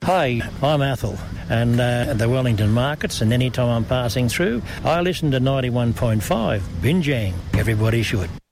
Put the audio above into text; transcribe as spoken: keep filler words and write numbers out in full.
Hi, I'm Athol, and uh, at the Wellington markets, and any time I'm passing through, I listen to ninety-one point five, Binjang. Everybody should.